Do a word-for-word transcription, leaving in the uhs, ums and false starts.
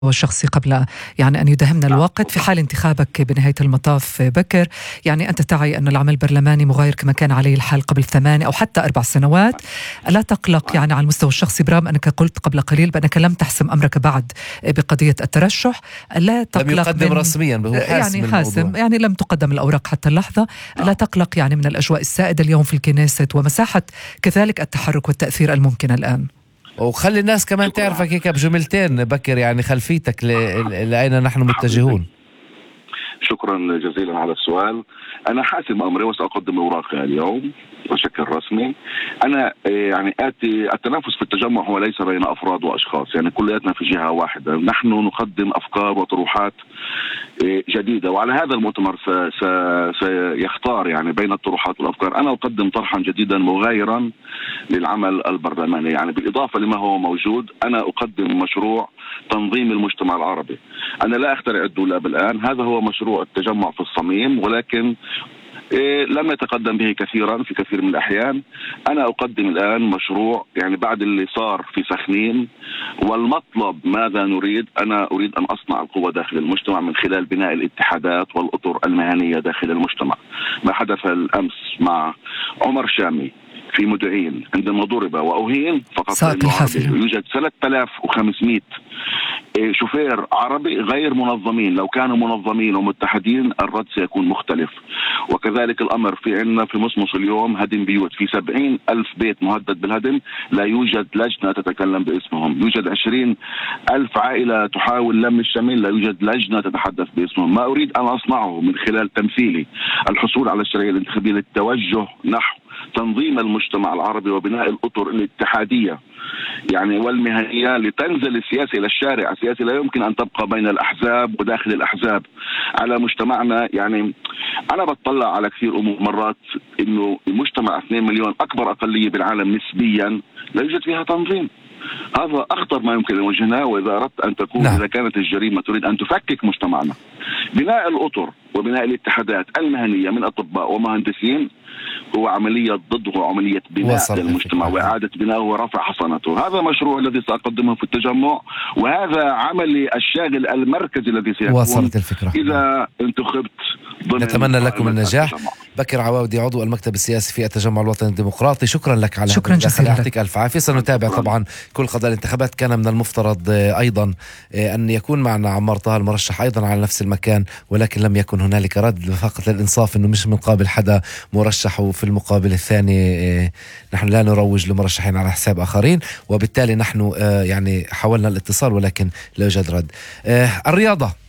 والشخصي قبل يعني أن يدهمنا الوقت في حال انتخابك بنهاية المطاف بكر. يعني أنت تعي أن العمل البرلماني مغاير كما كان عليه الحال قبل ثمان أو حتى أربع سنوات. لا تقلق يعني على المستوى الشخصي برغم أنك قلت قبل قليل بأنك لم تحسم أمرك بعد بقضية الترشح. لا تقلق، لم يقدم رسميا، هو حاسم يعني حاسم الموضوع. يعني لم تقدم الأوراق حتى اللحظة. لا تقلق يعني من الأجواء السائدة اليوم في الكنيسة ومساحة كذلك التحرك والتأثير الممكن الآن. وخلي الناس كمان تعرفك هيك بجملتين بكر، يعني خلفيتك لأين نحن متجهون. شكرا جزيلا على السؤال. أنا حاسم أمري وسأقدم أوراقي اليوم بشكل رسمي. أنا يعني آتي التنافس في التجمع هو ليس بين أفراد وأشخاص، يعني كلياتنا في جهة واحدة. نحن نقدم أفكار وطروحات جديدة، وعلى هذا المؤتمر سيختار يعني بين الطروحات والأفكار. أنا أقدم طرحا جديدا مغايرا للعمل البرلماني، يعني بالإضافة لما هو موجود. أنا أقدم مشروع تنظيم المجتمع العربي. أنا لا أخترع الدولاب الآن، هذا هو مشروع التجمع في الصميم، ولكن إيه لم يتقدم به كثيرا في كثير من الأحيان. أنا أقدم الآن مشروع يعني بعد اللي صار في سخنين، والمطلب ماذا نريد. أنا أريد أن أصنع القوة داخل المجتمع من خلال بناء الاتحادات والأطر المهنية داخل المجتمع. ما حدث الأمس مع عمر شامي في مدعين عندما ضرب وأهين فقط يوجد ثلاثة آلاف وخمسمائة شوفير عربي غير منظمين. لو كانوا منظمين ومتحدين الرد سيكون مختلف. وكذلك الأمر في عندنا في مصمص اليوم هدم بيوت، في سبعين ألف بيت مهدد بالهدم، لا يوجد لجنة تتكلم باسمهم. يوجد عشرين ألف عائلة تحاول لم الشمل، لا يوجد لجنة تتحدث باسمهم. ما أريد أن أصنعه من خلال تمثيلي الحصول على الشرعية الانتخابية للتوجه نحو تنظيم المجتمع العربي وبناء الأطر الاتحادية يعني والمهنية لتنزل السياسة إلى الشارع. السياسة لا يمكن أن تبقى بين الأحزاب وداخل الأحزاب على مجتمعنا. يعني أنا بطلع على كثير أمور مرات إنه المجتمع اثنين مليون أكبر أقلية بالعالم نسبيا لا يوجد فيها تنظيم. هذا أخطر ما يمكن أن وجهناه. وإذا أردت أن تكون نعم. إذا كانت الجريمة تريد أن تفكك مجتمعنا، بناء الأطر وبناء الاتحادات المهنية من أطباء ومهندسين هو عملية ضد، هو عملية بناء للمجتمع وإعادة بناءه ورفع حصانته. هذا مشروع الذي سأقدمه في التجمع، وهذا عملي الشاغل المركزي الذي سيكون وصلت الفكرة. إذا انتخبت. نتمنى لكم النجاح. بكر عواودي عضو المكتب السياسي في التجمع الوطني الديمقراطي، شكرا لك على شكرا جزيلا. يعطيك الف عافية. سنتابع طبعا كل قضايا الانتخابات. كان من المفترض أيضا أن يكون معنا عمار طه المرشح أيضا على نفس المكان، ولكن لم يكن هنالك رد. فقط للإنصاف أنه مش من قابل حدا مرشح، وفي المقابل الثاني نحن لا نروج لمرشحين على حساب آخرين، وبالتالي نحن يعني حاولنا الاتصال ولكن لا يوجد رد. الرياضة